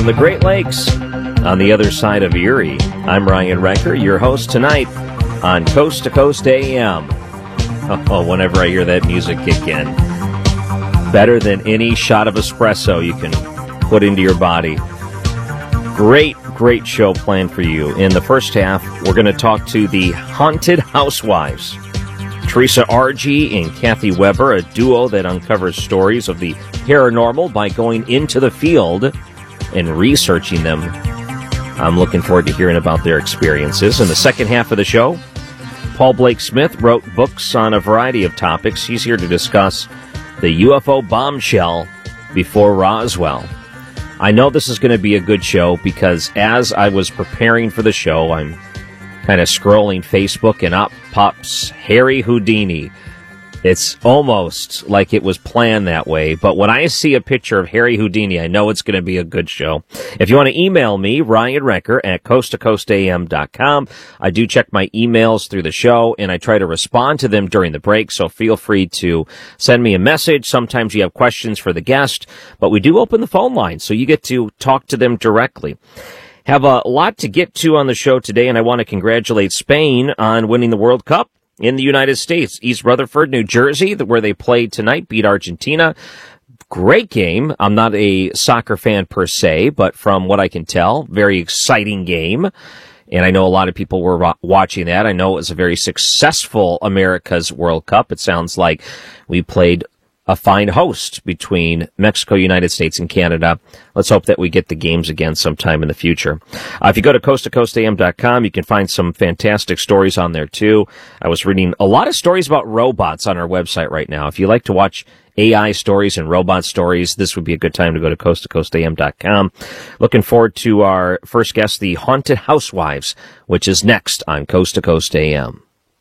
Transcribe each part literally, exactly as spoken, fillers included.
from the Great Lakes on the other side of Erie. I'm Ryan Recker, your host tonight on Coast to Coast A M. Oh, whenever I hear that music kick in, better than any shot of espresso you can put into your body. Great, great show planned for you. In the first half, we're going to talk to the Haunted Housewives. Teresa Argy and Kathy Weber, a duo that uncovers stories of the paranormal by going into the field and researching them. I'm looking forward to hearing about their experiences. In the second half of the show, Paul Blake Smith wrote books on a variety of topics. He's here to discuss the U F O bombshell before Roswell. I know this is going to be a good show because as I was preparing for the show, I'm kind of scrolling Facebook and up pops Harry Houdini. It's almost like it was planned that way, but when I see a picture of Harry Houdini, I know it's going to be a good show. If you want to email me, Ryan Recker at coast to coast a m dot com. I do check my emails through the show, and I try to respond to them during the break, so feel free to send me a message. Sometimes you have questions for the guest, but we do open the phone line, so you get to talk to them directly. Have a lot to get to on the show today, and I want to congratulate Spain on winning the World Cup in the United States. East Rutherford, New Jersey, where they played tonight, beat Argentina. Great game. I'm not a soccer fan per se, but from what I can tell, very exciting game. And I know a lot of people were watching that. I know it was a very successful America's World Cup. It sounds like we played a fine host between Mexico, United States, and Canada. Let's hope that we get the games again sometime in the future. Uh, if you go to coast to coast a m dot com, you can find some fantastic stories on there, too. I was reading a lot of stories about robots on our website right now. If you like to watch A I stories and robot stories, this would be a good time to go to coast to coast a m dot com. Looking forward to our first guest, the Haunted Housewives, which is next on Coast to Coast A M.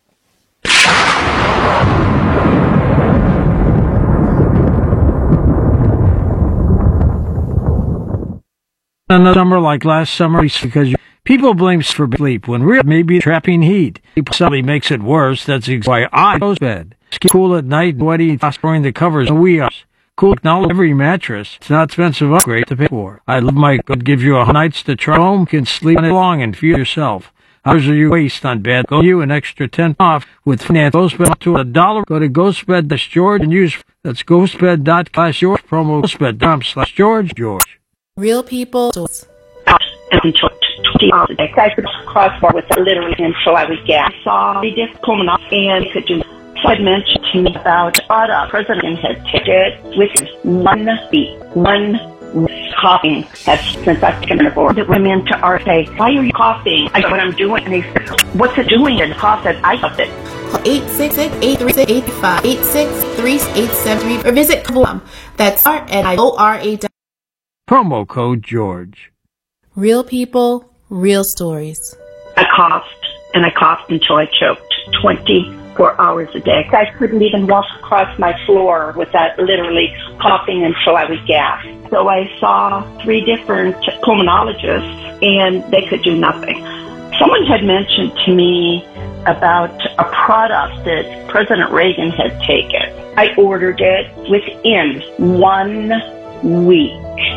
Another summer like last summer because people blame for sleep when real maybe trapping heat. Somebody makes it worse. That's why I go to bed. It's cool at night, sweaty, destroying the covers. We are cool now. Every mattress. It's not expensive upgrade to pay for. I love my good. Give you a nights to try home. You can sleep on it long and feel yourself. Hours are you waste on bed? Go you an extra ten off with finance. Ghostbed up to a dollar. Go to ghostbed dash George and use that's ghostbed dot com slash George promo ghostbed dot com slash George George. Real people. And twenty hours a day. I could crossbar with it literally until I was gas. I saw the different coming off and could do. So I'd mentioned to me about uh, President had taken it with one beat, one coughing. That's since I've taken it board. That went into our say, why are you coughing? I said, what I'm doing. And they said, what's it doing? And the cough said, I huffed it. eight six six, eight three six, eight five eight six, three eight seven three or visit Kablam. That's R N I O R A. Promo code George. Real people, real stories. I coughed, and I coughed until I choked twenty-four hours a day. I couldn't even walk across my floor without literally coughing until I was gassed. So I saw three different pulmonologists, and they could do nothing. Someone had mentioned to me about a product that President Reagan had taken. I ordered it within one week.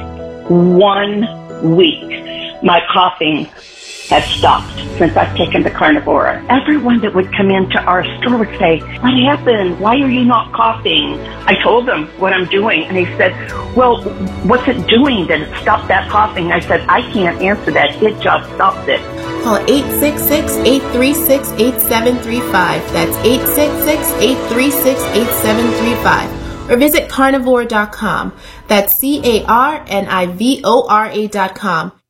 One week, my coughing had stopped since I've taken the Carnivora. Everyone that would come into our store would say, what happened? Why are you not coughing? I told them what I'm doing, and they said, well, what's it doing that it stopped that coughing? I said, I can't answer that. It just stopped it. Call eight six six, eight three six, eight seven three five. That's eight six six, eight three six, eight seven three five. Or visit carnivore dot com. That's C A R N I V O R A dot com.